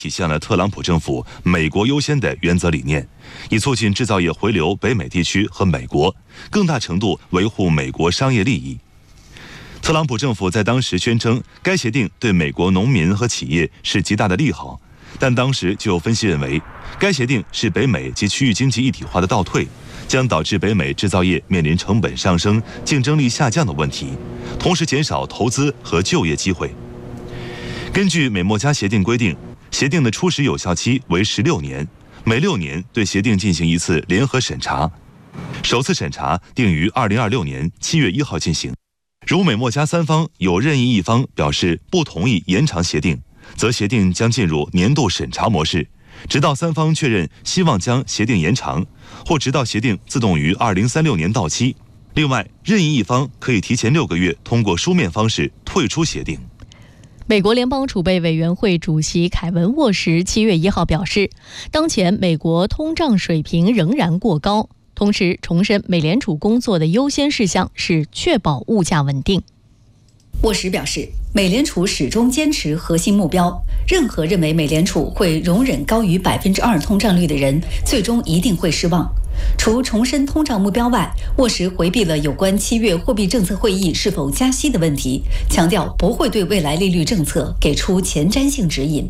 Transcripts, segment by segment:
体现了特朗普政府美国优先的原则理念，以促进制造业回流北美地区和美国，更大程度维护美国商业利益。特朗普政府在当时宣称，该协定对美国农民和企业是极大的利好，但当时就有分析认为，该协定是北美及区域经济一体化的倒退，将导致北美制造业面临成本上升、竞争力下降的问题，同时减少投资和就业机会。根据美墨加协定规定，协定的初始有效期为16年，每6年对协定进行一次联合审查，首次审查定于2026年7月1号进行。如美墨加三方有任意一方表示不同意延长协定，则协定将进入年度审查模式，直到三方确认希望将协定延长，或直到协定自动于2036年到期。另外，任意一方可以提前6个月通过书面方式退出协定。 美国联邦储备委员会主席凯文·沃什7月1号表示，当前美国通胀水平仍然过高，同时重申美联储工作的优先事项是确保物价稳定。 沃什表示，美联储始终坚持核心目标，任何认为美联储会容忍高于2%通胀率的人，最终一定会失望。除重申通胀目标外，沃什回避了有关7月货币政策会议是否加息的问题，强调不会对未来利率政策给出前瞻性指引。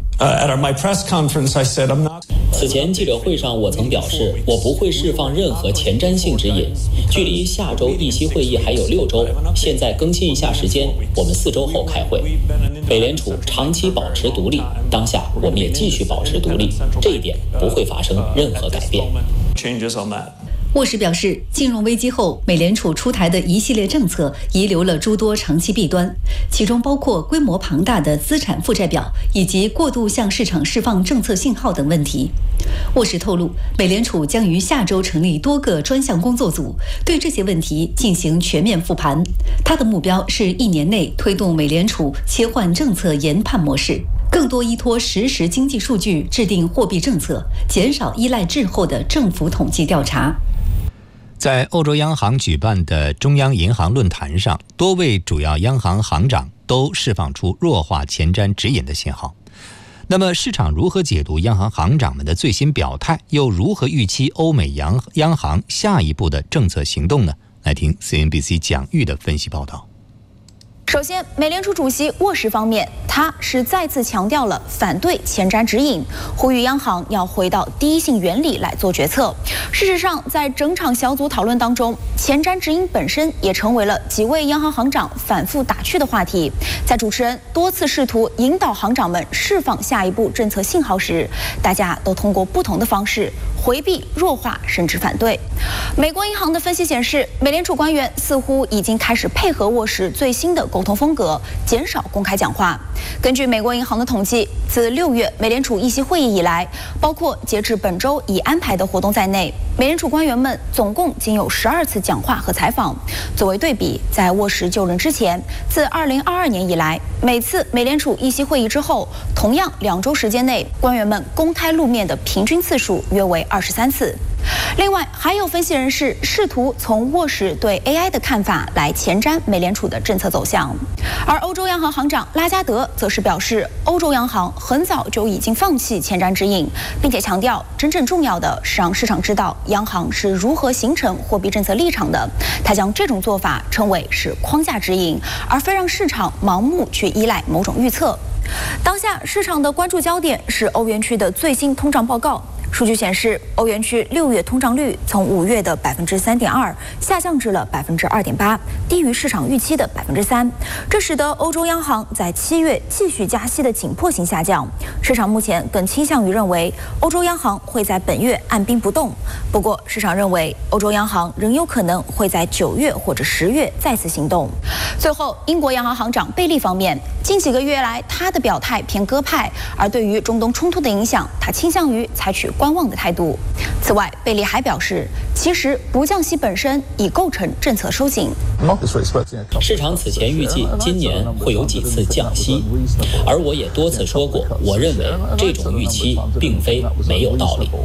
此前记者会上，我曾表示，我不会释放任何前瞻性指引。距离下周议息会议还有6周，现在更新一下时间，我们4周后开会。美联储长期保持独立，当下我们也继续保持独立，这一点不会发生任何改变。 沃什表示，金融危机后，美联储出台的一系列政策遗留了诸多长期弊端，其中包括规模庞大的资产负债表以及过度向市场释放政策信号等问题。沃什透露，美联储将于下周成立多个专项工作组，对这些问题进行全面复盘。他的目标是1年内推动美联储切换政策研判模式，更多依托实时经济数据制定货币政策，减少依赖滞后的政府统计调查。 在欧洲央行举办的中央银行论坛上，多位主要央行行长都释放出弱化前瞻指引的信号。那么市场如何解读央行行长们的最新表态，又如何预期欧美央行下一步的政策行动呢？来听 CNBC 蒋玉的分析报道。 首先，美联储主席沃什方面，他是再次强调了反对前瞻指引，呼吁央行要回到第一性原理来做决策。事实上，在整场小组讨论当中，前瞻指引本身也成为了几位央行行长反复打趣的话题。在主持人多次试图引导行长们释放下一步政策信号时，大家都通过不同的方式回避、弱化甚至反对。美国银行的分析显示，美联储官员似乎已经开始配合沃什最新的沟通风格，减少公开讲话。根据美国银行的统计，自6月美联储议息会议以来，包括截至本周已安排的活动在内，美联储官员们总共仅有12次讲话和采访。作为对比，在沃什就任之前，自2022年以来，每次美联储议息会议之后，同样2周时间内，官员们公开露面的平均次数约为23次。另外，还有分析人士试图从沃什对 AI 的看法来前瞻美联储的政策走向，而欧洲央行行长拉加德则是表示，欧洲央行很早就已经放弃前瞻指引，并且强调真正重要的是让市场知道央行是如何形成货币政策立场的。他将这种做法称为是框架指引，而非让市场盲目去依赖某种预测。当下市场的关注焦点是欧元区的最新通胀报告。数据显示，欧元区6月通胀率从5月的3.2%下降至了2.8%，低于市场预期的3%。这使得欧洲央行在7月继续加息的紧迫性下降。市场目前更倾向于认为，欧洲央行会在本月按兵不动。不过，市场认为欧洲央行仍有可能会在9月或者10月再次行动。最后，英国央行行长贝利方面，近几个月来他的表态偏鸽派，而对于中东冲突的影响，他倾向于采取观望的态度。此外，贝利还表示，其实不降息本身已构成政策收紧。 市场此前预计今年会有几次降息，而我也多次说过，我认为这种预期并非没有道理。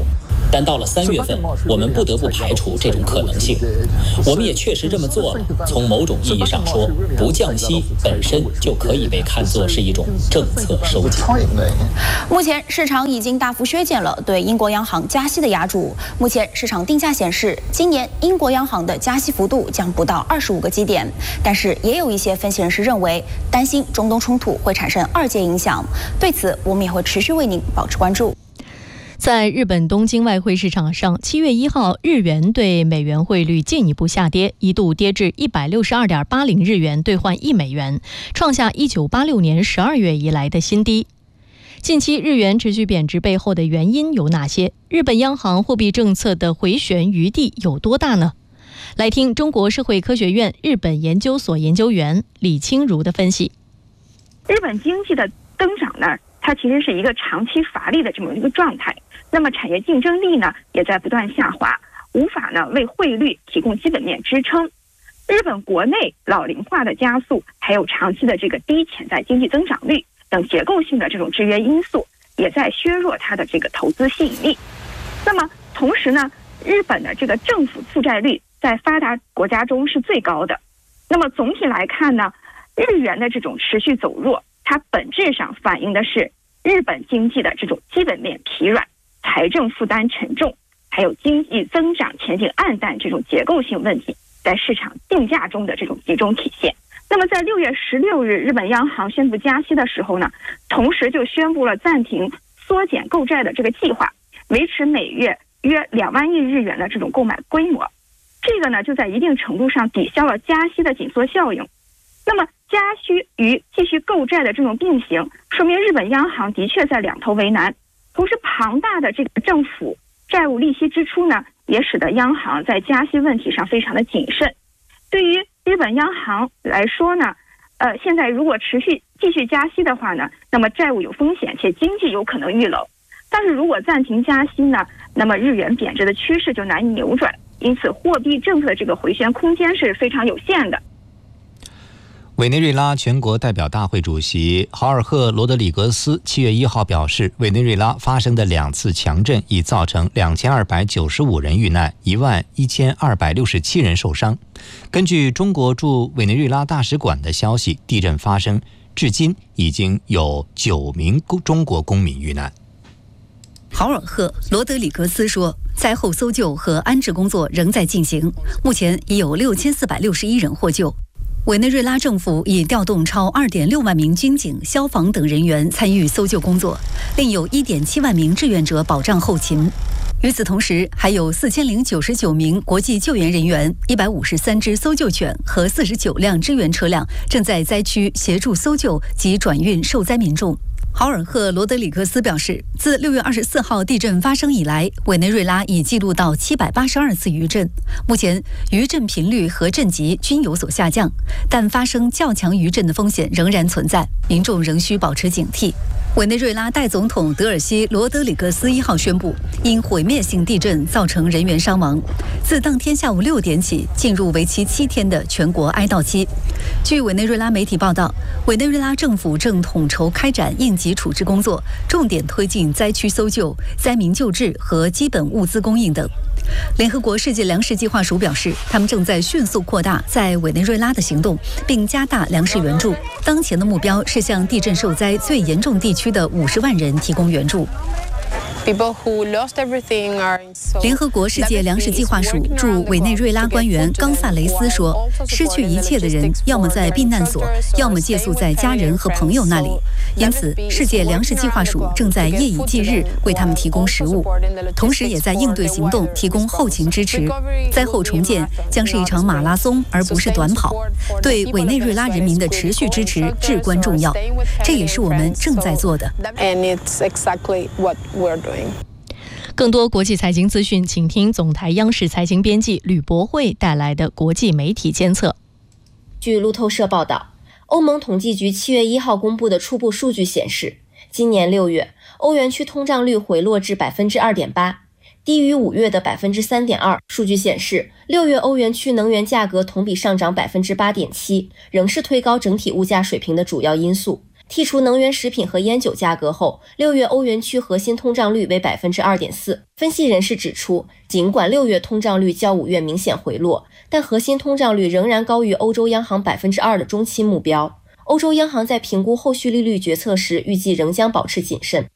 但到了3月份，我们不得不排除这种可能性。我们也确实这么做了。从某种意义上说，不降息本身就可以被看作是一种政策收紧。 目前市场已经大幅削减了对英国央行加息的压注。目前市场定价显示，今年英国央行的加息幅度将不到25个基点。但是也有一些分析人士认为，担心中东冲突会产生2阶影响。对此，我们也会持续为您保持关注。 在日本东京外汇市场上，7月1号，日元对美元汇率进一步下跌，一度跌至162.80日元兑换1美元，创下1986年12月以来的新低。近期日元持续贬值背后的原因有哪些？日本央行货币政策的回旋余地有多大呢？来听中国社会科学院日本研究所研究员李清如的分析。 日本经济的增长呢，它其实是一个长期乏力的这么一个状态，那么产业竞争力呢也在不断下滑，无法呢为汇率提供基本面支撑。日本国内老龄化的加速，还有长期的这个低潜在经济增长率等结构性的这种制约因素，也在削弱它的这个投资吸引力。那么同时呢，日本的这个政府负债率在发达国家中是最高的。那么总体来看呢，日元的这种持续走弱，它本质上反映的是日本经济的这种基本面疲软、财政负担沉重，还有经济增长前景暗淡这种结构性问题在市场定价中的这种集中体现。那么在6月16日日本央行宣布加息的时候呢，同时就宣布了暂停缩减购债的这个计划，维持每月约2万亿日元的这种购买规模。这个呢就在一定程度上抵消了加息的紧缩效应。那么加息与继续购债的这种并行，说明日本央行的确在两头为难。同时庞大的这个政府债务利息支出呢，也使得央行在加息问题上非常的谨慎。对于日本央行来说呢，现在如果继续加息的话呢，那么债务有风险，且经济有可能遇冷。但是如果暂停加息呢，那么日元贬值的趋势就难以扭转，因此货币政策的这个回旋空间是非常有限的。 委内瑞拉全国代表大会主席豪尔赫·罗德里格斯7月1号表示，委内瑞拉发生的2次强震已造成2295人遇难，11267人受伤。根据中国驻委内瑞拉大使馆的消息，地震发生至今已经有9名中国公民遇难。 豪尔赫·罗德里格斯说，灾后搜救和安置工作仍在进行，目前已有6461人获救。委内瑞拉政府已调动超2.6万名军警、消防等人员参与搜救工作，另有1.7万名志愿者保障后勤。与此同时，还有4099名国际救援人员、153只搜救犬和49辆支援车辆正在灾区协助搜救及转运受灾民众。豪尔赫·罗德里格斯表示，自6月24号地震发生以来，委内瑞拉已记录到782次余震。目前，余震频率和震级均有所下降，但发生较强余震的风险仍然存在，民众仍需保持警惕。委内瑞拉代总统德尔西·罗德里格斯1号宣布，因毁灭性地震造成人员伤亡，自当天下午6点起进入为期7天的全国哀悼期。据委内瑞拉媒体报道，委内瑞拉政府正统筹开展应急处置工作，重点推进灾区搜救、灾民救治和基本物资供应等。联合国世界粮食计划署表示，他们正在迅速扩大在委内瑞拉的行动，并加大粮食援助。当前的目标是向地震受灾最严重地区的50万人提供援助。联合国世界粮食计划署驻委内瑞拉官员冈萨雷斯说，失去一切的人要么在避难所，要么借宿在家人和朋友那里。因此，世界粮食计划署正在夜以继日为他们提供食物，同时也在应对行动提供后勤支持。灾后重建将是一场马拉松，而不是短跑。对委内瑞拉人民的持续支持至关重要，这也是我们正在做的。 更多国际财经资讯，请听总台央视财经编辑吕博慧带来的国际媒体监测。 据路透社报道，欧盟统计局7月1号公布的初步数据显示，今年6月，欧元区通胀率回落至 2.8%， 低于5月的 3.2%。数据显示，6月欧元区能源价格同比上涨 8.7%， 仍是推高整体物价水平的主要因素。 剔除能源、食品和烟酒价格后，6月欧元区核心通胀率为 2.4%。分析人士指出，尽管6月通胀率较5月明显回落，但核心通胀率仍然高于欧洲央行 2% 的中期目标。欧洲央行在评估后续利率决策时，预计仍将保持谨慎。